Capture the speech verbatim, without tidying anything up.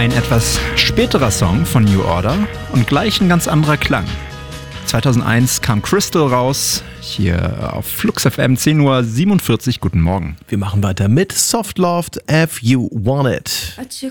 Ein etwas späterer Song von New Order und gleich ein ganz anderer Klang. zweitausendeins kam Crystal raus, hier auf Flux F M, zehn Uhr siebenundvierzig. Guten Morgen. Wir machen weiter mit Soft Loved If You Want It. What you